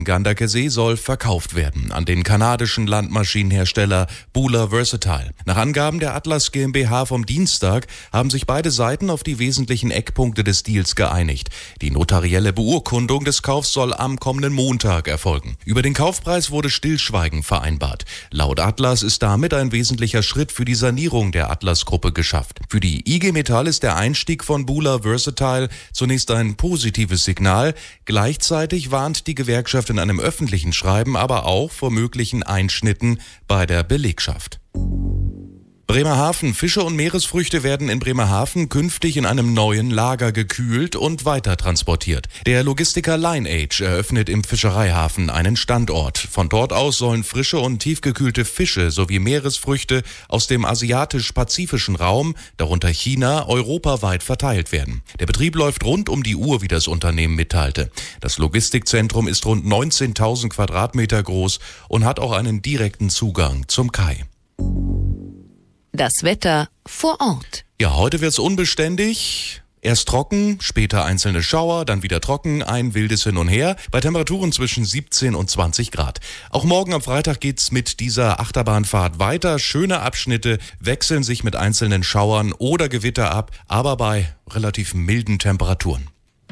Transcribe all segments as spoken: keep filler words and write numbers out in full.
Ganderkesee soll verkauft werden an den kanadischen Landmaschinenhersteller Buhler Versatile. Nach Angaben der Atlas GmbH vom Dienstag haben sich beide Seiten auf die wesentlichen Eckpunkte des Deals geeinigt. Die notarielle Beurkundung des Kaufs soll am kommenden Montag erfolgen. Über den Kaufpreis wurde Stillschweigen vereinbart. Laut Atlas ist damit ein wesentlicher Schritt für die Sanierung der Atlas-Gruppe geschafft. Für die I G Metall ist der Einstieg von Buhler Versatile zunächst ein positives Signal. Gleichzeitig warnt die Gewerkschaft in einem öffentlichen Schreiben aber auch vor möglichen Einschnitten bei der Belegschaft. Bremerhaven. Fische und Meeresfrüchte werden in Bremerhaven künftig in einem neuen Lager gekühlt und weiter transportiert. Der Logistiker Lineage eröffnet im Fischereihafen einen Standort. Von dort aus sollen frische und tiefgekühlte Fische sowie Meeresfrüchte aus dem asiatisch-pazifischen Raum, darunter China, europaweit verteilt werden. Der Betrieb läuft rund um die Uhr, wie das Unternehmen mitteilte. Das Logistikzentrum ist rund neunzehntausend Quadratmeter groß und hat auch einen direkten Zugang zum Kai. Das Wetter vor Ort. Ja, heute wird's unbeständig. Erst trocken, später einzelne Schauer, dann wieder trocken, ein wildes Hin und Her, bei Temperaturen zwischen siebzehn und zwanzig Grad. Auch morgen am Freitag geht's mit dieser Achterbahnfahrt weiter. Schöne Abschnitte wechseln sich mit einzelnen Schauern oder Gewitter ab, aber bei relativ milden Temperaturen.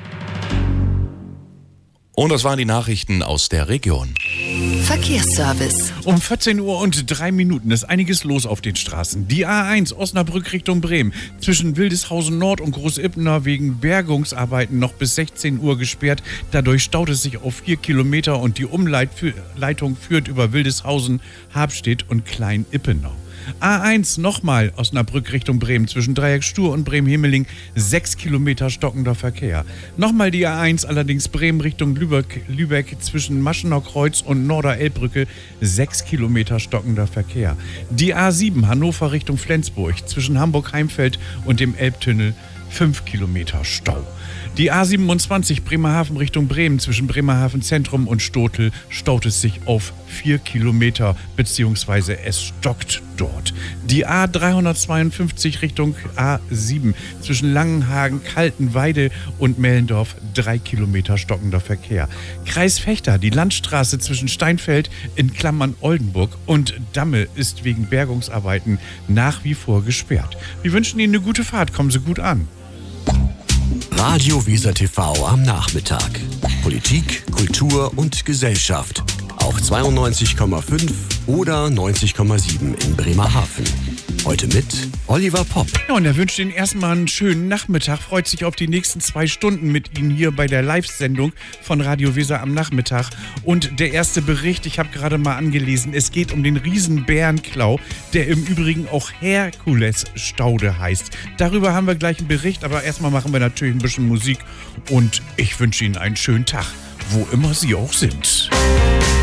Und das waren die Nachrichten aus der Region. Verkehrsservice. Um vierzehn Uhr und drei Minuten ist einiges los auf den Straßen. Die A eins Osnabrück Richtung Bremen zwischen Wildeshausen Nord und Großippener wegen Bergungsarbeiten noch bis sechzehn Uhr gesperrt. Dadurch staut es sich auf vier Kilometer und die Umleitung führt über Wildeshausen, Habstedt und Klein-Ippenau. A eins nochmal Osnabrück Richtung Bremen zwischen Dreieck Stur und Bremen-Hemeling, sechs Kilometer stockender Verkehr. Nochmal die A eins allerdings Bremen Richtung Lübeck, Lübeck zwischen Maschenau Kreuz und Norder-Elbbrücke, sechs Kilometer stockender Verkehr. Die A sieben Hannover Richtung Flensburg zwischen Hamburg-Heimfeld und dem Elbtunnel, fünf Kilometer Stau. Die A siebenundzwanzig Bremerhaven Richtung Bremen zwischen Bremerhaven Zentrum und Stotel staut es sich auf vier Kilometer, beziehungsweise es stockt dort. Die A dreihundertzweiundfünfzig Richtung A sieben zwischen Langenhagen, Kaltenweide und Mellendorf, drei Kilometer stockender Verkehr. Kreis Vechta, die Landstraße zwischen Steinfeld in Klammern Oldenburg und Damme ist wegen Bergungsarbeiten nach wie vor gesperrt. Wir wünschen Ihnen eine gute Fahrt, kommen Sie gut an. Radio Weser T V am Nachmittag. Politik, Kultur und Gesellschaft. Auf zweiundneunzig Komma fünf oder neunzig Komma sieben in Bremerhaven. Heute mit Oliver Popp. Ja, und er wünscht Ihnen erstmal einen schönen Nachmittag, freut sich auf die nächsten zwei Stunden mit Ihnen hier bei der Live-Sendung von Radio Weser am Nachmittag. Und der erste Bericht, ich habe gerade mal angelesen, es geht um den riesen Bärenklau, der im Übrigen auch Herkulesstaude heißt. Darüber haben wir gleich einen Bericht, aber erstmal machen wir natürlich ein bisschen Musik und ich wünsche Ihnen einen schönen Tag, wo immer Sie auch sind.